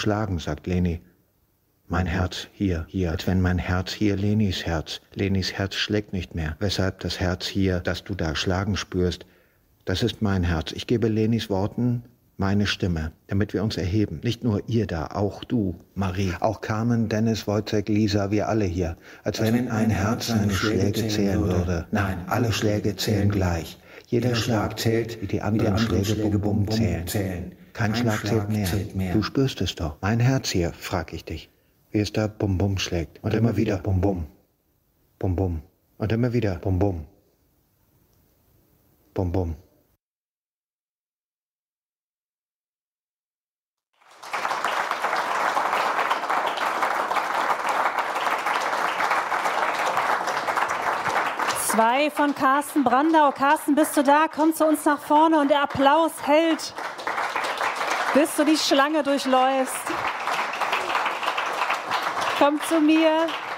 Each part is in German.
schlagen, sagt Leni. Mein Herz hier, als wenn mein Herz hier Lenis Herz. Lenis Herz schlägt nicht mehr. Weshalb das Herz hier, das du da schlagen spürst, das ist mein Herz. Ich gebe Lenis Worten meine Stimme, damit wir uns erheben. Nicht nur ihr da, auch du, Marie, auch Carmen, Dennis, Wojciech, Lisa, wir alle hier. Als wenn ein Herz seine Schläge zählen würde. Nein, alle Schläge zählen gleich. Jeder Schlag zählt, wie die anderen Schläge bum zählen. Kein Schlag zählt mehr. Du spürst es doch. Mein Herz hier, frag ich dich. Wie es da bum bum schlägt. Und immer wieder bum bum. Bum bum. Und immer wieder bum bum. Bum bum. Zwei von Carsten Brandau. Carsten, bist du da? Komm zu uns nach vorne und der Applaus hält, bis du die Schlange durchläufst. Komm zu mir.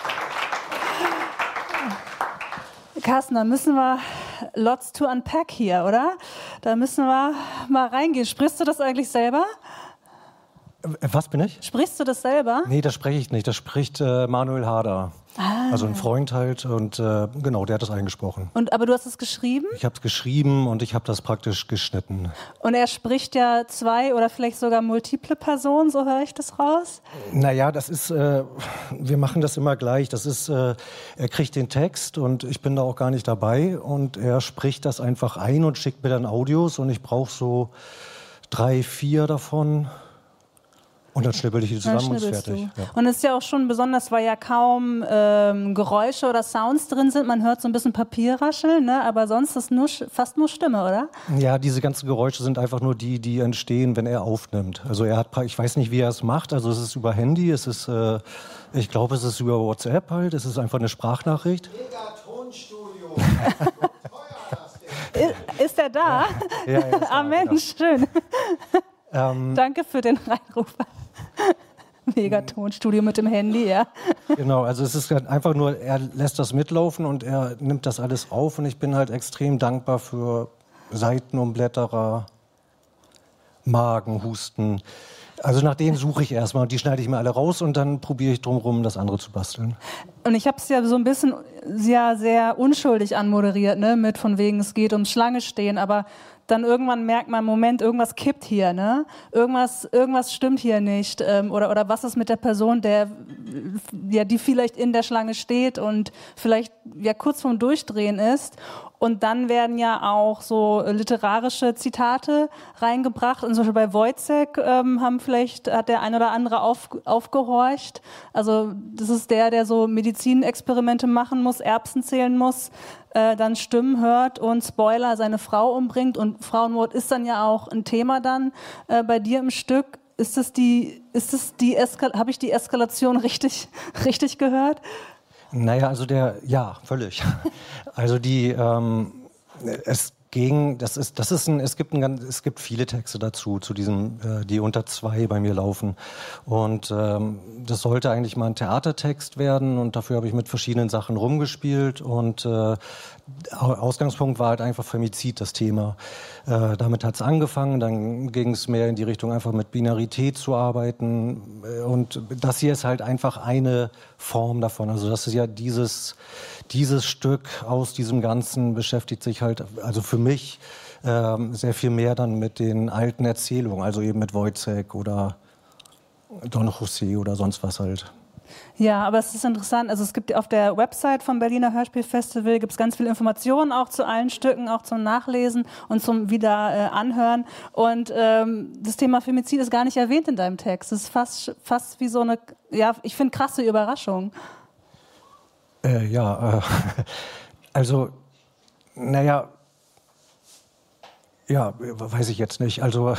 Carsten, da müssen wir lots to unpack hier, oder? Da müssen wir mal reingehen. Sprichst du das eigentlich selber? Was bin ich? Sprichst du das selber? Nee, das spreche ich nicht. Das spricht Manuel Harder. Also ein Freund halt und genau, der hat das eingesprochen. Aber du hast es geschrieben? Ich habe es geschrieben und ich habe das praktisch geschnitten. Und er spricht ja zwei oder vielleicht sogar multiple Personen, so höre ich das raus? Naja, das ist, wir machen das immer gleich. Das ist, er kriegt den Text und ich bin da auch gar nicht dabei und er spricht das einfach ein und schickt mir dann Audios und ich brauche so 3, 4 davon. Und dann schnippel ich die zusammen und ist fertig. Ja. Und es ist ja auch schon besonders, weil ja kaum Geräusche oder Sounds drin sind. Man hört so ein bisschen Papierrascheln, ne? Aber sonst ist fast nur Stimme, oder? Ja, diese ganzen Geräusche sind einfach nur die entstehen, wenn er aufnimmt. Also er hat, ich weiß nicht, wie er es macht. Also es ist über Handy, es ist, ich glaube, es ist über WhatsApp halt. Es ist einfach eine Sprachnachricht. Mega Tonstudio. Ist er da? Ja, er ist da, Mensch, schön. Danke für den Reinruf. Megatonstudio mit dem Handy, ja. Genau, also es ist einfach nur, er lässt das mitlaufen und er nimmt das alles auf und ich bin halt extrem dankbar für Seitenumblätterer, Magenhusten. Also nach denen suche ich erstmal und die schneide ich mir alle raus und dann probiere ich drumherum, das andere zu basteln. Und ich habe es ja so ein bisschen sehr unschuldig anmoderiert, ne? Mit von wegen, es geht ums Schlange stehen, aber dann irgendwann merkt man, Moment, irgendwas kippt hier, ne? Irgendwas stimmt hier nicht. Oder was ist mit der Person, die vielleicht in der Schlange steht und vielleicht ja kurz vorm Durchdrehen ist. Und dann werden ja auch so literarische Zitate reingebracht. Und zum Beispiel bei Wojciech hat der ein oder andere aufgehorcht. Also das ist der so Medizinexperimente machen muss, Erbsen zählen muss, dann Stimmen hört und Spoiler, seine Frau umbringt. Und Frauenmord ist dann ja auch ein Thema dann bei dir im Stück. Habe ich die Eskalation richtig gehört? Naja, also ja, völlig. Also es gibt viele Texte dazu, zu diesem, die unter 2 bei mir laufen. Und das sollte eigentlich mal ein Theatertext werden und dafür habe ich mit verschiedenen Sachen rumgespielt und Ausgangspunkt war halt einfach Femizid, das Thema. Damit hat es angefangen, dann ging es mehr in die Richtung, einfach mit Binarität zu arbeiten. Und das hier ist halt einfach eine Form davon. Also das ist ja dieses Stück aus diesem Ganzen beschäftigt sich halt, also für mich, sehr viel mehr dann mit den alten Erzählungen, also eben mit Wojciech oder Don José oder sonst was halt. Ja, aber es ist interessant, also es gibt auf der Website vom Berliner Hörspielfestival gibt es ganz viele Informationen auch zu allen Stücken, auch zum Nachlesen und zum wieder anhören. Und das Thema Femizid ist gar nicht erwähnt in deinem Text. Es ist fast wie so eine, ja, ich finde krasse Überraschung. Also, naja, ja, weiß ich jetzt nicht. Also,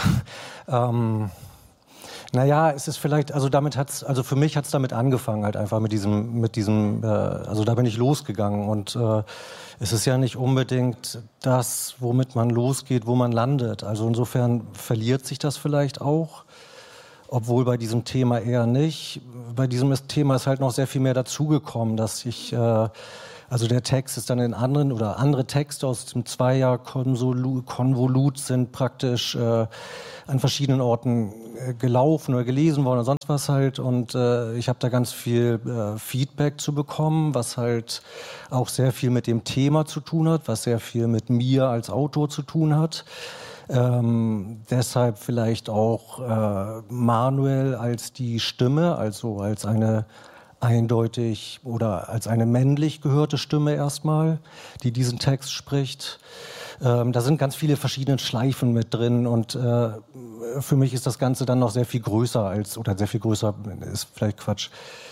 naja, es ist vielleicht, also für mich hat's damit angefangen, halt einfach mit diesem, also da bin ich losgegangen und es ist ja nicht unbedingt das, womit man losgeht, wo man landet. Also insofern verliert sich das vielleicht auch, obwohl bei diesem Thema eher nicht. Bei diesem Thema ist halt noch sehr viel mehr dazugekommen, dass ich Also der Text ist dann in anderen oder andere Texte aus dem Zweier-Konvolut sind praktisch an verschiedenen Orten gelaufen oder gelesen worden oder sonst was halt. Und ich habe da ganz viel Feedback zu bekommen, was halt auch sehr viel mit dem Thema zu tun hat, was sehr viel mit mir als Autor zu tun hat. Deshalb vielleicht auch Manuel als die Stimme, also als eine eindeutig oder als eine männlich gehörte Stimme erstmal, die diesen Text spricht. Da sind ganz viele verschiedene Schleifen mit drin und für mich ist das Ganze dann noch sehr viel größer sehr viel größer ist vielleicht Quatsch.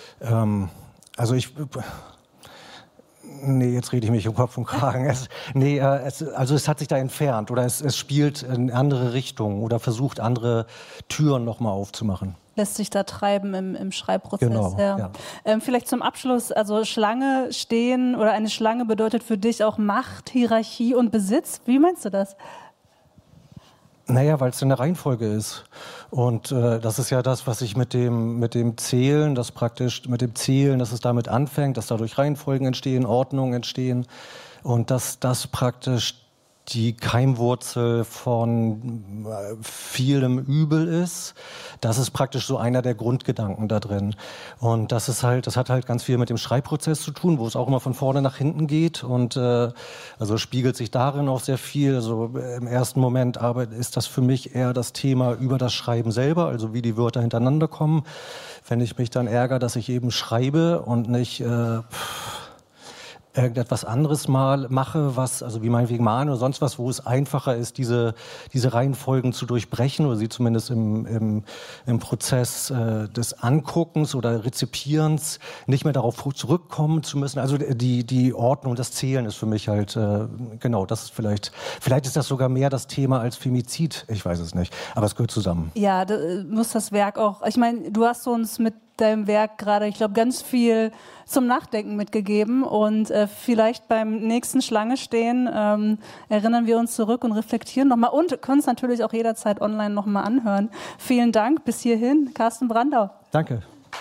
Nee, jetzt rede ich mich um Kopf und Kragen. Es hat sich da entfernt oder es spielt in andere Richtungen oder versucht, andere Türen nochmal aufzumachen. Lässt sich da treiben im Schreibprozess. Genau, ja. Vielleicht zum Abschluss, also Schlange stehen oder eine Schlange bedeutet für dich auch Macht, Hierarchie und Besitz. Wie meinst du das? Naja, weil es in der Reihenfolge ist. Und das ist ja das, was ich mit dem Zählen, dass es damit anfängt, dass dadurch Reihenfolgen entstehen, Ordnungen entstehen und dass das praktisch die Keimwurzel von vielem Übel ist. Das ist praktisch so einer der Grundgedanken da drin. Und das hat halt ganz viel mit dem Schreibprozess zu tun, wo es auch immer von vorne nach hinten geht. Und also spiegelt sich darin auch sehr viel. Also im ersten Moment ist das für mich eher das Thema über das Schreiben selber, also wie die Wörter hintereinander kommen. Wenn ich mich dann ärgere, dass ich eben schreibe und nicht irgendetwas anderes mal mache, also wie meinetwegen malen oder sonst was, wo es einfacher ist, diese Reihenfolgen zu durchbrechen oder sie zumindest im Prozess des Anguckens oder Rezipierens nicht mehr darauf zurückkommen zu müssen. Also die Ordnung, das Zählen ist für mich halt, genau, das ist vielleicht ist das sogar mehr das Thema als Femizid, ich weiß es nicht, aber es gehört zusammen. Ja, muss das Werk auch, ich meine, du hast uns mit deinem Werk gerade, ich glaube, ganz viel zum Nachdenken mitgegeben und vielleicht beim nächsten Schlange stehen erinnern wir uns zurück und reflektieren nochmal und können es natürlich auch jederzeit online nochmal anhören. Vielen Dank, bis hierhin, Carsten Brandau. Danke.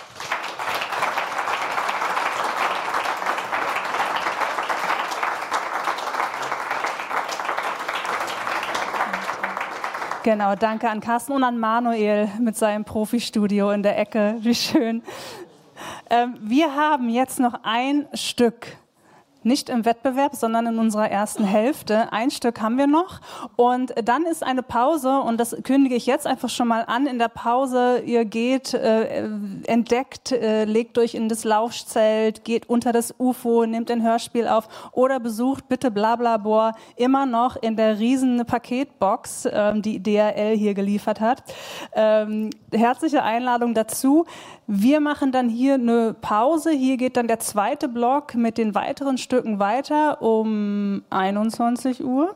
Genau, danke an Carsten und an Manuel mit seinem Profistudio in der Ecke. Wie schön. Wir haben jetzt noch ein Stück. Nicht im Wettbewerb, sondern in unserer ersten Hälfte. Ein Stück haben wir noch. Und dann ist eine Pause und das kündige ich jetzt einfach schon mal an. In der Pause, ihr geht, entdeckt, legt euch in das Lauschzelt, geht unter das UFO, nehmt ein Hörspiel auf oder besucht bitte Blablaboar immer noch in der riesen Paketbox, die DHL hier geliefert hat. Herzliche Einladung dazu. Wir machen dann hier eine Pause. Hier geht dann der zweite Block mit den weiteren Stücken weiter um 21 Uhr.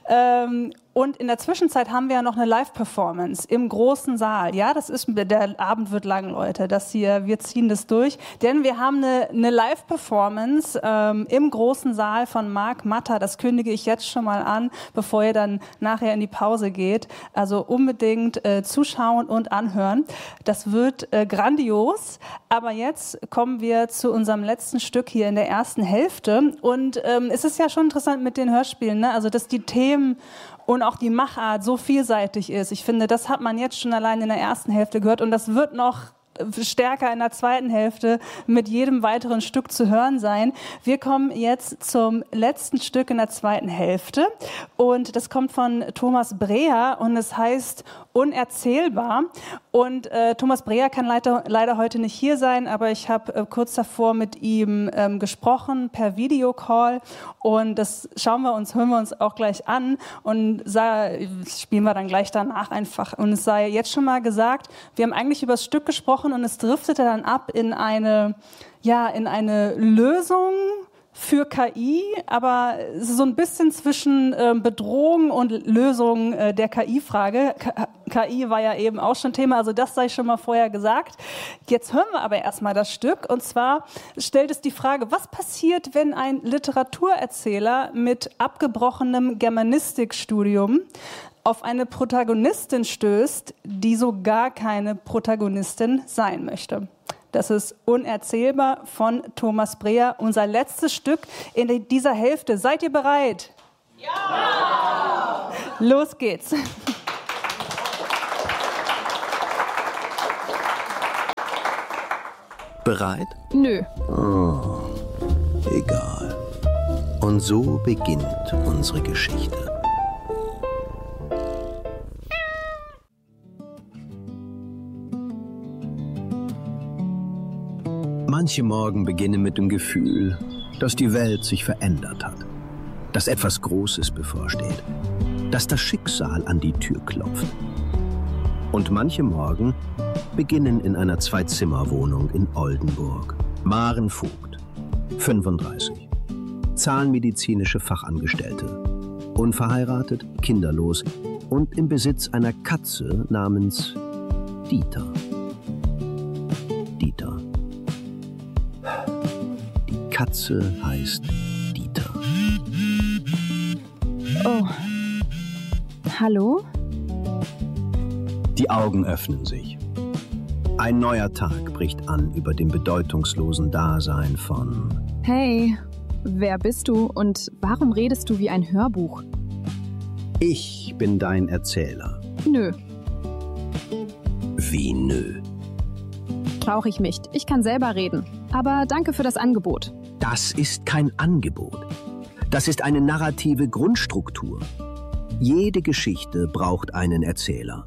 Und in der Zwischenzeit haben wir ja noch eine Live-Performance im großen Saal. Ja, der Abend wird lang, Leute. Wir ziehen das durch. Denn wir haben eine Live-Performance im großen Saal von Marc Matter. Das kündige ich jetzt schon mal an, bevor ihr dann nachher in die Pause geht. Also unbedingt zuschauen und anhören. Das wird grandios. Aber jetzt kommen wir zu unserem letzten Stück hier in der ersten Hälfte. Und es ist ja schon interessant mit den Hörspielen, ne? Also, dass die Themen und auch die Machart so vielseitig ist. Ich finde, das hat man jetzt schon allein in der ersten Hälfte gehört und das wird noch stärker in der zweiten Hälfte mit jedem weiteren Stück zu hören sein. Wir kommen jetzt zum letzten Stück in der zweiten Hälfte und das kommt von Thomas Breher und es heißt Unerzählbar. Und Thomas Breher kann leider heute nicht hier sein, aber ich habe kurz davor mit ihm gesprochen per Videocall und das hören wir uns auch gleich an und spielen wir dann gleich danach einfach. Und es sei jetzt schon mal gesagt, wir haben eigentlich über das Stück gesprochen und es driftete dann ab in eine Lösung für KI, aber es ist so ein bisschen zwischen Bedrohung und Lösung der KI-Frage. KI war ja eben auch schon Thema, also das sei schon mal vorher gesagt. Jetzt hören wir aber erstmal das Stück und zwar stellt es die Frage, was passiert, wenn ein Literaturerzähler mit abgebrochenem Germanistikstudium auf eine Protagonistin stößt, die so gar keine Protagonistin sein möchte. Das ist Unerzählbar von Thomas Breher, unser letztes Stück in dieser Hälfte. Seid ihr bereit? Ja! Los geht's. Bereit? Nö. Oh, egal. Und so beginnt unsere Geschichte. Manche Morgen beginnen mit dem Gefühl, dass die Welt sich verändert hat, dass etwas Großes bevorsteht, dass das Schicksal an die Tür klopft. Und manche Morgen beginnen in einer Zwei-Zimmer-Wohnung in Oldenburg. Maren Vogt, 35, zahnmedizinische Fachangestellte, unverheiratet, kinderlos und im Besitz einer Katze namens Dieter. Dieter. Die Katze heißt Dieter. Oh. Hallo? Die Augen öffnen sich. Ein neuer Tag bricht an über dem bedeutungslosen Dasein von... Hey, wer bist du und warum redest du wie ein Hörbuch? Ich bin dein Erzähler. Nö, Wie nö? brauche ich nicht. Ich kann selber reden. Aber danke für das Angebot. Das ist kein Angebot. Das ist eine narrative Grundstruktur. Jede Geschichte braucht einen Erzähler.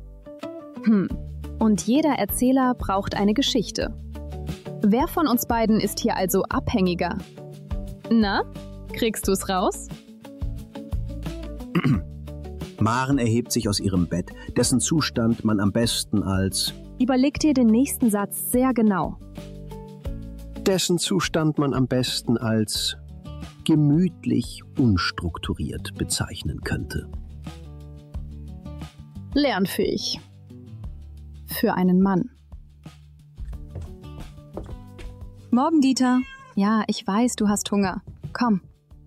Und jeder Erzähler braucht eine Geschichte. Wer von uns beiden ist hier also abhängiger? Na, kriegst du's raus? Maren erhebt sich aus ihrem Bett, dessen Zustand man am besten als... Überleg dir den nächsten Satz sehr genau. Dessen Zustand man am besten als gemütlich unstrukturiert bezeichnen könnte. Lernfähig. Für einen Mann. Morgen, Dieter. Ja, ich weiß, du hast Hunger. Komm.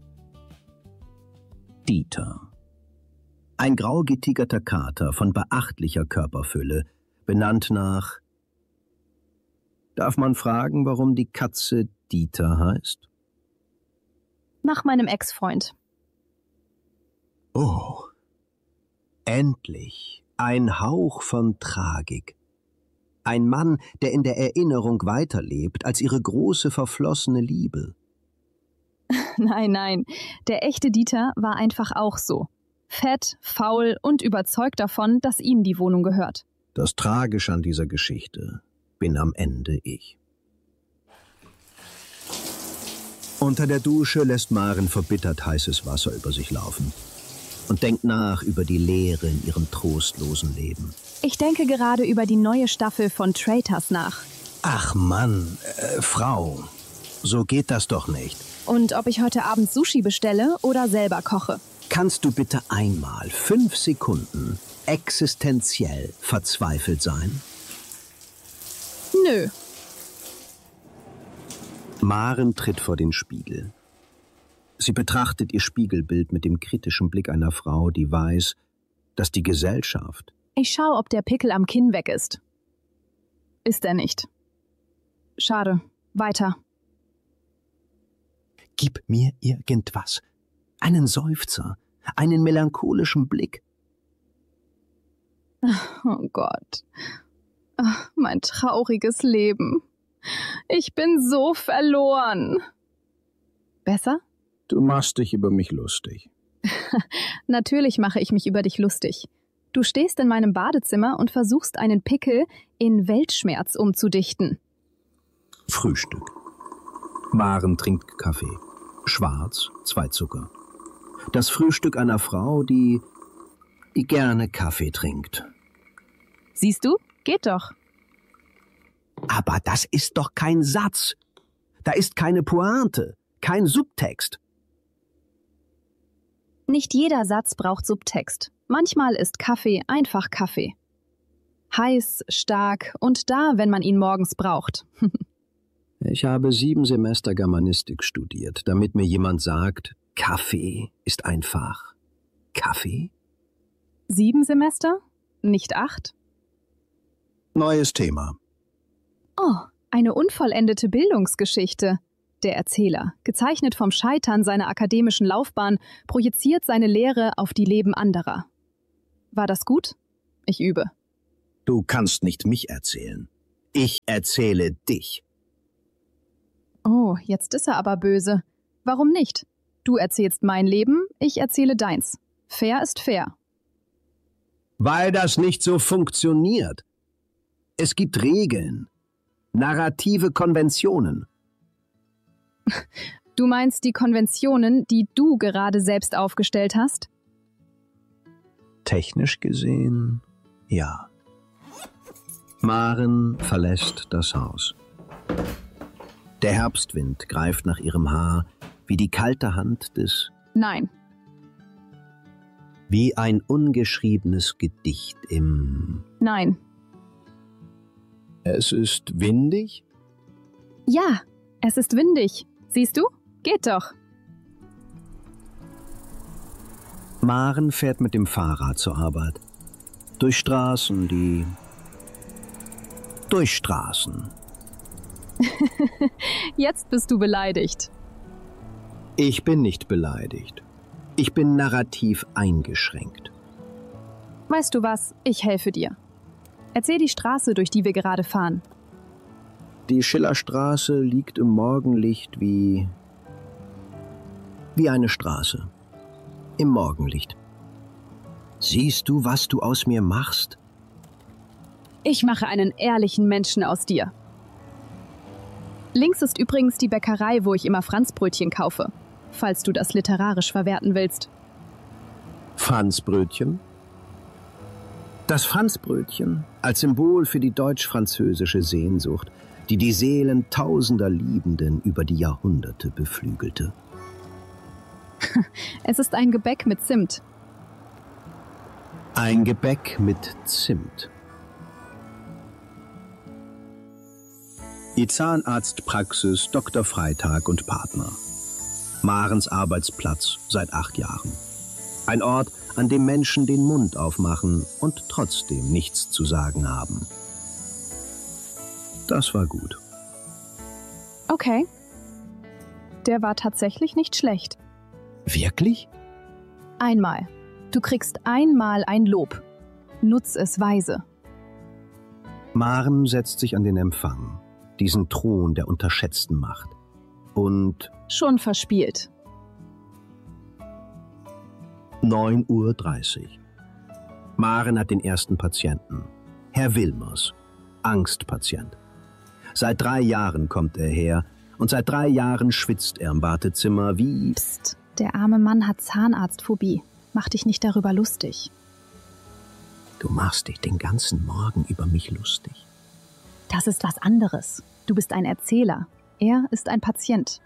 Dieter. Ein grau getigerter Kater von beachtlicher Körperfülle, benannt nach... Darf man fragen, warum die Katze Dieter heißt? Nach meinem Ex-Freund. Oh, endlich ein Hauch von Tragik. Ein Mann, der in der Erinnerung weiterlebt als ihre große verflossene Liebe. Nein, der echte Dieter war einfach auch so. Fett, faul und überzeugt davon, dass ihm die Wohnung gehört. Das Tragische an dieser Geschichte bin am Ende ich. Unter der Dusche lässt Maren verbittert heißes Wasser über sich laufen und denkt nach über die Leere in ihrem trostlosen Leben. Ich denke gerade über die neue Staffel von Traitors nach. Ach Mann, Frau, so geht das doch nicht. Und ob ich heute Abend Sushi bestelle oder selber koche. Kannst du bitte einmal 5 Sekunden existenziell verzweifelt sein? Nö. Maren tritt vor den Spiegel. Sie betrachtet ihr Spiegelbild mit dem kritischen Blick einer Frau, die weiß, dass die Gesellschaft... Ich schau, ob der Pickel am Kinn weg ist. Ist er nicht. Schade. Weiter. Gib mir irgendwas. Einen Seufzer, einen melancholischen Blick. Oh Gott. Ach, mein trauriges Leben. Ich bin so verloren. Besser? Du machst dich über mich lustig. Natürlich mache ich mich über dich lustig. Du stehst in meinem Badezimmer und versuchst einen Pickel in Weltschmerz umzudichten. Frühstück. Maren trinkt Kaffee. Schwarz, 2 Zucker. Das Frühstück einer Frau, die gerne Kaffee trinkt. Siehst du? Geht doch. Aber das ist doch kein Satz. Da ist keine Pointe, kein Subtext. Nicht jeder Satz braucht Subtext. Manchmal ist Kaffee einfach Kaffee. Heiß, stark und da, wenn man ihn morgens braucht. Ich habe 7 Semester Germanistik studiert, damit mir jemand sagt, Kaffee ist einfach Kaffee. 7 Semester? Nicht 8? Neues Thema. Oh, Eine unvollendete Bildungsgeschichte. Der Erzähler, gezeichnet vom Scheitern seiner akademischen Laufbahn, projiziert seine Lehre auf die Leben anderer. War das gut? Ich übe. Du kannst nicht mich erzählen. Ich erzähle dich. Oh, jetzt ist er aber böse. Warum nicht? Du erzählst mein Leben, ich erzähle deins. Fair ist fair. Weil das nicht so funktioniert. Es gibt Regeln, narrative Konventionen. Du meinst die Konventionen, die du gerade selbst aufgestellt hast? Technisch gesehen, ja. Maren verlässt das Haus. Der Herbstwind greift nach ihrem Haar wie die kalte Hand des... Nein. Wie ein ungeschriebenes Gedicht im... Nein. Es ist windig? Ja, es ist windig. Siehst du? Geht doch. Maren fährt mit dem Fahrrad zur Arbeit. Durch Straßen, Durch Straßen. Jetzt bist du beleidigt. Ich bin nicht beleidigt. Ich bin narrativ eingeschränkt. Weißt du was? Ich helfe dir. Erzähl die Straße, durch die wir gerade fahren. Die Schillerstraße liegt im Morgenlicht wie eine Straße. Im Morgenlicht. Siehst du, was du aus mir machst? Ich mache einen ehrlichen Menschen aus dir. Links ist übrigens die Bäckerei, wo ich immer Franzbrötchen kaufe, falls du das literarisch verwerten willst. Franzbrötchen? Das Franzbrötchen als Symbol für die deutsch-französische Sehnsucht, die die Seelen tausender Liebenden über die Jahrhunderte beflügelte. Es ist ein Gebäck mit Zimt. Ein Gebäck mit Zimt. Die Zahnarztpraxis Dr. Freitag und Partner. Marens Arbeitsplatz seit 8 Jahren. Ein Ort, an dem Menschen den Mund aufmachen und trotzdem nichts zu sagen haben. Das war gut. Okay. Der war tatsächlich nicht schlecht. Wirklich? Einmal. Du kriegst einmal ein Lob. Nutz es weise. Maren setzt sich an den Empfang, diesen Thron der unterschätzten Macht. Und... Schon verspielt. 9:30 Uhr. Maren hat den ersten Patienten. Herr Wilmers. Angstpatient. Seit 3 Jahren kommt er her und seit 3 Jahren schwitzt er im Wartezimmer wie... Psst, der arme Mann hat Zahnarztphobie. Mach dich nicht darüber lustig. Du machst dich den ganzen Morgen über mich lustig. Das ist was anderes. Du bist ein Erzähler. Er ist ein Patient.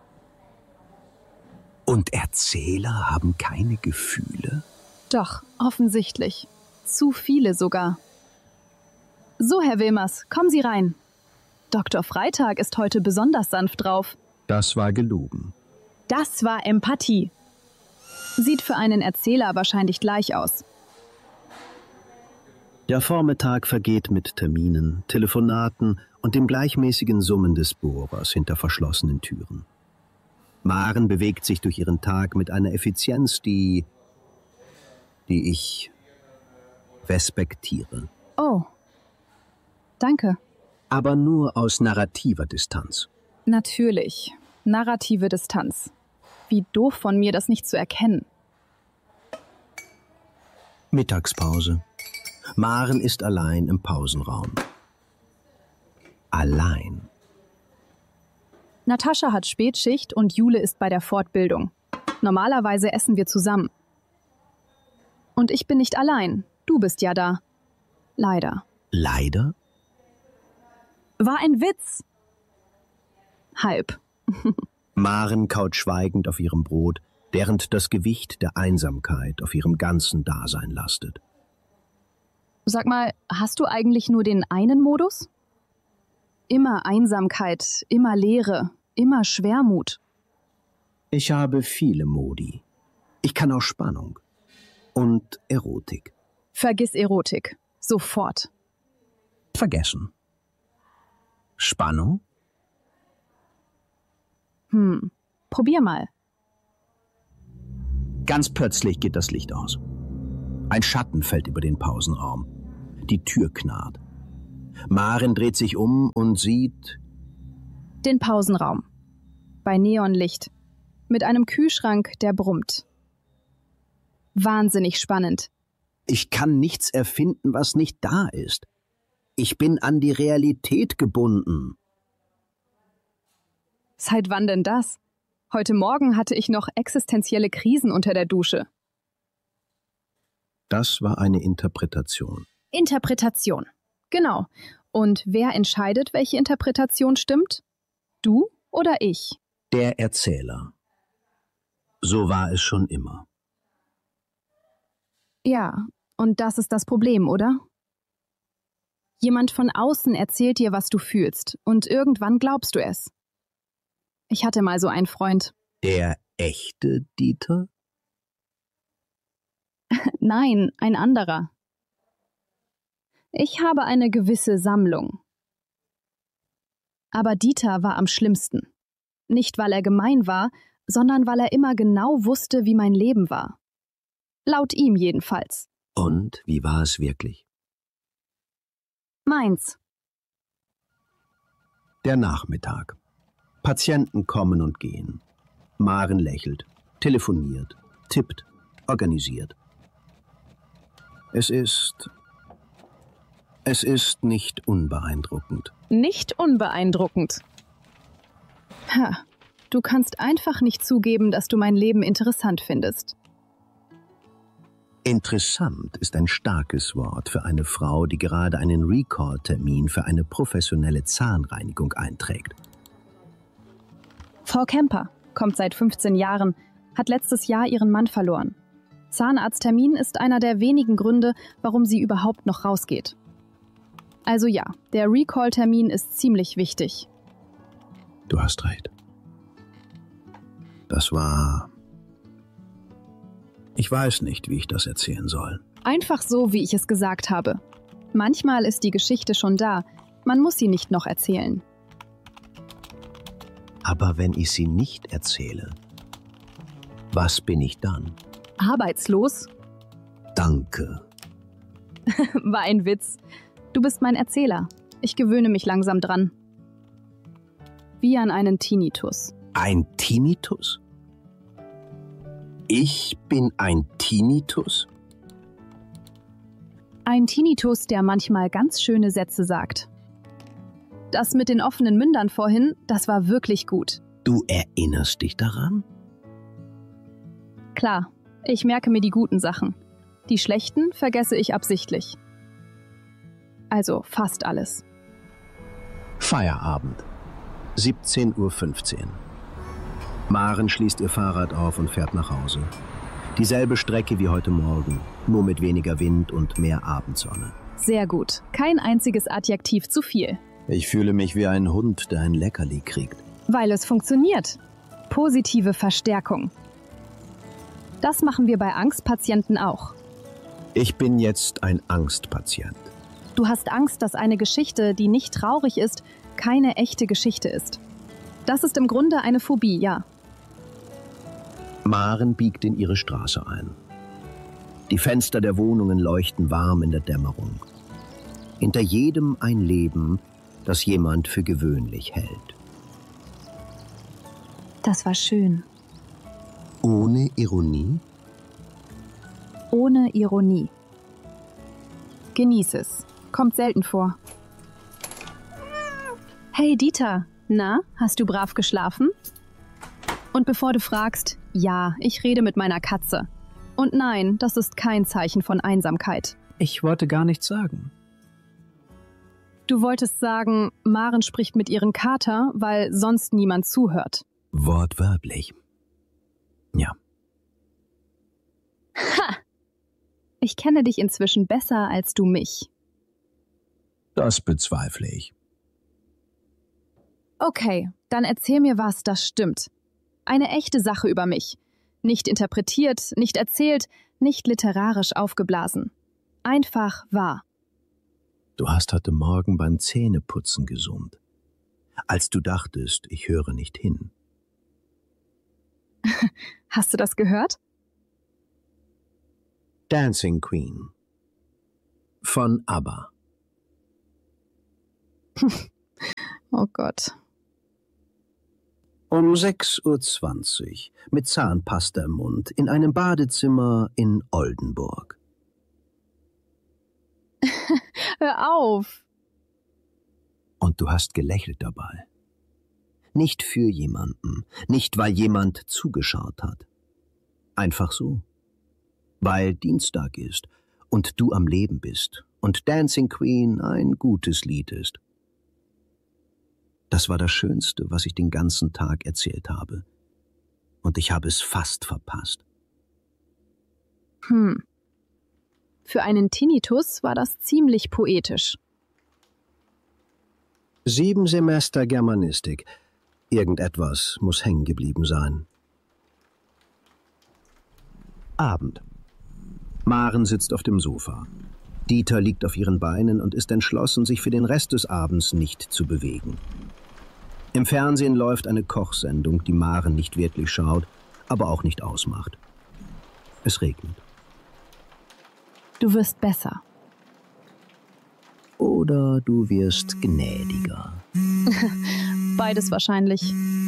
Und Erzähler haben keine Gefühle? Doch, offensichtlich. Zu viele sogar. So, Herr Wilmers, kommen Sie rein. Dr. Freitag ist heute besonders sanft drauf. Das war gelogen. Das war Empathie. Sieht für einen Erzähler wahrscheinlich gleich aus. Der Vormittag vergeht mit Terminen, Telefonaten und dem gleichmäßigen Summen des Bohrers hinter verschlossenen Türen. Maren bewegt sich durch ihren Tag mit einer Effizienz, die ich respektiere. Oh, danke. Aber nur aus narrativer Distanz. Natürlich. Narrative Distanz. Wie doof von mir, das nicht zu erkennen. Mittagspause. Maren ist allein im Pausenraum. Allein. Natascha hat Spätschicht und Jule ist bei der Fortbildung. Normalerweise essen wir zusammen. Und ich bin nicht allein. Du bist ja da. Leider. Leider? War ein Witz. Halb. Maren kaut schweigend auf ihrem Brot, während das Gewicht der Einsamkeit auf ihrem ganzen Dasein lastet. Sag mal, hast du eigentlich nur den einen Modus? Immer Einsamkeit, immer Leere, immer Schwermut. Ich habe viele Modi. Ich kann auch Spannung. Und Erotik. Vergiss Erotik. Sofort. Vergessen. Spannung? Probier mal. Ganz plötzlich geht das Licht aus. Ein Schatten fällt über den Pausenraum. Die Tür knarrt. Maren dreht sich um und sieht Den Pausenraum. Bei Neonlicht. Mit einem Kühlschrank, der brummt. Wahnsinnig spannend. Ich kann nichts erfinden, was nicht da ist. Ich bin an die Realität gebunden. Seit wann denn das? Heute Morgen hatte ich noch existenzielle Krisen unter der Dusche. Das war eine Interpretation. Interpretation. Genau. Und wer entscheidet, welche Interpretation stimmt? Du oder ich? Der Erzähler. So war es schon immer. Ja, und das ist das Problem, oder? Jemand von außen erzählt dir, was du fühlst, und irgendwann glaubst du es. Ich hatte mal so einen Freund. Der echte Dieter? Nein, ein anderer. Ich habe eine gewisse Sammlung. Aber Dieter war am schlimmsten. Nicht, weil er gemein war, sondern weil er immer genau wusste, wie mein Leben war. Laut ihm jedenfalls. Und wie war es wirklich? Meins. Der Nachmittag. Patienten kommen und gehen. Maren lächelt, telefoniert, tippt, organisiert. Es ist nicht unbeeindruckend. Nicht unbeeindruckend. Ha, du kannst einfach nicht zugeben, dass du mein Leben interessant findest. Interessant ist ein starkes Wort für eine Frau, die gerade einen Recall-Termin für eine professionelle Zahnreinigung einträgt. Frau Kemper kommt seit 15 Jahren, hat letztes Jahr ihren Mann verloren. Zahnarzttermin ist einer der wenigen Gründe, warum sie überhaupt noch rausgeht. Also ja, der Recall-Termin ist ziemlich wichtig. Du hast recht. Das war... Ich weiß nicht, wie ich das erzählen soll. Einfach so, wie ich es gesagt habe. Manchmal ist die Geschichte schon da, man muss sie nicht noch erzählen. Aber wenn ich sie nicht erzähle, was bin ich dann? Arbeitslos? Danke. War ein Witz. Du bist mein Erzähler. Ich gewöhne mich langsam dran. Wie an einen Tinnitus. Ein Tinnitus? Ich bin ein Tinnitus? Ein Tinnitus, der manchmal ganz schöne Sätze sagt. Das mit den offenen Mündern vorhin, das war wirklich gut. Du erinnerst dich daran? Klar, ich merke mir die guten Sachen. Die schlechten vergesse ich absichtlich. Also fast alles. Feierabend. 17:15 Uhr. Maren schließt ihr Fahrrad auf und fährt nach Hause. Dieselbe Strecke wie heute Morgen, nur mit weniger Wind und mehr Abendsonne. Sehr gut. Kein einziges Adjektiv zu viel. Ich fühle mich wie ein Hund, der ein Leckerli kriegt. Weil es funktioniert. Positive Verstärkung. Das machen wir bei Angstpatienten auch. Ich bin jetzt ein Angstpatient. Du hast Angst, dass eine Geschichte, die nicht traurig ist, keine echte Geschichte ist. Das ist im Grunde eine Phobie, ja. Maren biegt in ihre Straße ein. Die Fenster der Wohnungen leuchten warm in der Dämmerung. Hinter jedem ein Leben, das jemand für gewöhnlich hält. Das war schön. Ohne Ironie? Ohne Ironie. Genieß es. Kommt selten vor. Hey Dieter, na, hast du brav geschlafen? Und bevor du fragst, ja, ich rede mit meiner Katze. Und nein, das ist kein Zeichen von Einsamkeit. Ich wollte gar nichts sagen. Du wolltest sagen, Maren spricht mit ihrem Kater, weil sonst niemand zuhört. Wortwörtlich. Ja. Ha! Ich kenne dich inzwischen besser als du mich. Das bezweifle ich. Okay, dann erzähl mir was, das stimmt. Eine echte Sache über mich. Nicht interpretiert, nicht erzählt, nicht literarisch aufgeblasen. Einfach wahr. Du hast heute Morgen beim Zähneputzen gesummt. als du dachtest, ich höre nicht hin. Hast du das gehört? Dancing Queen von ABBA. Oh Gott. Um 6:20 Uhr mit Zahnpasta im Mund in einem Badezimmer in Oldenburg. Hör auf! Und du hast gelächelt dabei. Nicht für jemanden, nicht weil jemand zugeschaut hat. Einfach so. Weil Dienstag ist und du am Leben bist und Dancing Queen ein gutes Lied ist. Das war das Schönste, was ich den ganzen Tag erzählt habe. Und ich habe es fast verpasst. Für einen Tinnitus war das ziemlich poetisch. 7 Semester Germanistik. Irgendetwas muss hängen geblieben sein. Abend. Maren sitzt auf dem Sofa. Dieter liegt auf ihren Beinen und ist entschlossen, sich für den Rest des Abends nicht zu bewegen. Im Fernsehen läuft eine Kochsendung, die Maren nicht wirklich schaut, aber auch nicht ausmacht. Es regnet. Du wirst besser. Oder du wirst gnädiger. Beides wahrscheinlich.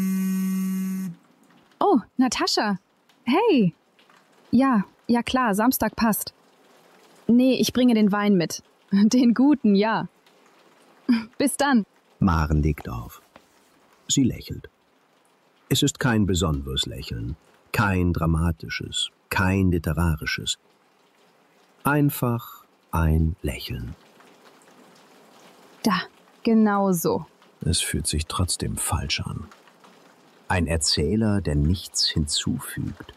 Oh, Natascha. Hey. Ja klar, Samstag passt. Nee, ich bringe den Wein mit. Den guten, ja. Bis dann. Maren legt auf. Sie lächelt. Es ist kein besonderes Lächeln, kein dramatisches, kein literarisches. Einfach ein Lächeln. Da, genau so. Es fühlt sich trotzdem falsch an. Ein Erzähler, der nichts hinzufügt.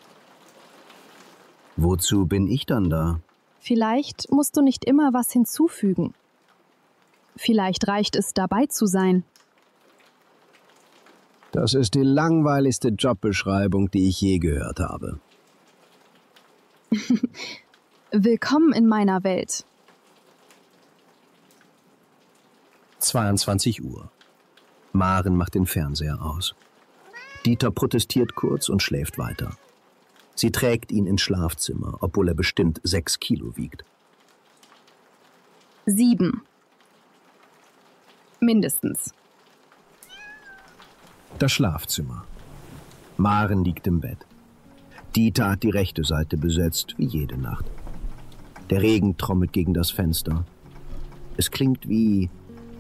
Wozu bin ich dann da? Vielleicht musst du nicht immer was hinzufügen. Vielleicht reicht es, dabei zu sein. Das ist die langweiligste Jobbeschreibung, die ich je gehört habe. Willkommen in meiner Welt. 22 Uhr. Maren macht den Fernseher aus. Dieter protestiert kurz und schläft weiter. Sie trägt ihn ins Schlafzimmer, obwohl er bestimmt 6 Kilo wiegt. 7. Mindestens. Das Schlafzimmer. Maren liegt im Bett. Dieter hat die rechte Seite besetzt, wie jede Nacht. Der Regen trommelt gegen das Fenster. Es klingt wie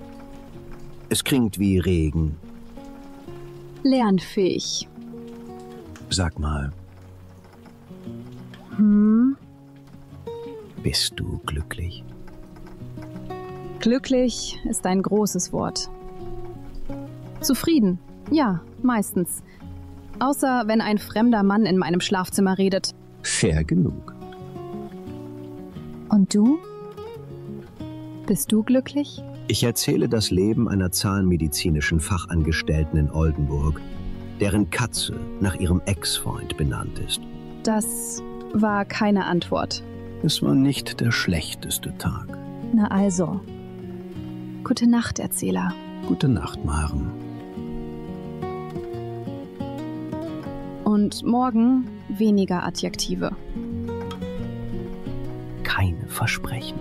Regen. Lernfähig. Sag mal. Bist du glücklich? Glücklich ist ein großes Wort. Zufrieden, ja, meistens. Außer wenn ein fremder Mann in meinem Schlafzimmer redet. Fair genug. Und du? Bist du glücklich? Ich erzähle das Leben einer zahnmedizinischen Fachangestellten in Oldenburg, deren Katze nach ihrem Ex-Freund benannt ist. Das war keine Antwort. Es war nicht der schlechteste Tag. Na also. Gute Nacht, Erzähler. Gute Nacht, Maren. Und morgen weniger Adjektive. Keine Versprechen.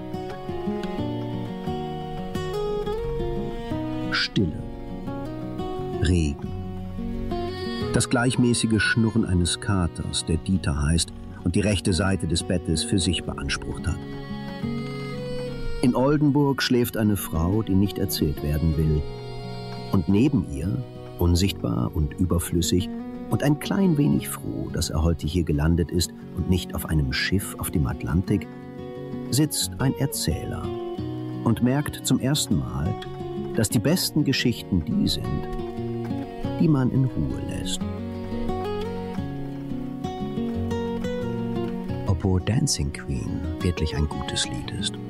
Stille. Regen. Das gleichmäßige Schnurren eines Katers, der Dieter heißt und die rechte Seite des Bettes für sich beansprucht hat. In Oldenburg schläft eine Frau, die nicht erzählt werden will. Und neben ihr, unsichtbar und überflüssig und ein klein wenig froh, dass er heute hier gelandet ist und nicht auf einem Schiff auf dem Atlantik, sitzt ein Erzähler und merkt zum ersten Mal, dass die besten Geschichten die sind, die man in Ruhe lässt. Obwohl Dancing Queen wirklich ein gutes Lied ist.